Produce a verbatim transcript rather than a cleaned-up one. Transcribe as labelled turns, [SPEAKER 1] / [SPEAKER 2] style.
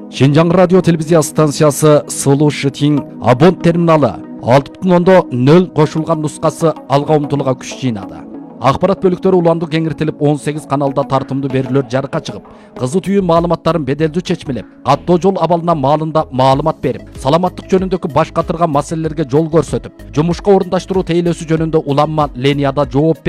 [SPEAKER 1] Шинжаң радио телевизия станциясы Сылу Шытин абон терминалы алты бүтүн ондон нөл кошулган нускасы алга умтулууга күч жыйнады. Акпарат бөлүктөрү уланды кеңиртилип он сегиз каналда тартымдуу берүүлөр жарыкка чыгып, кызы түйүү маалыматтарын беделдүү чечмелеп, каттоо жол абалына маалында маалымат берип, саламаттык жөнүндөгү баш катырган маселелерге жол көрсөтүп, жумушка орундаштыруу тейлөөсү жөнүндө уланма ленияда жооп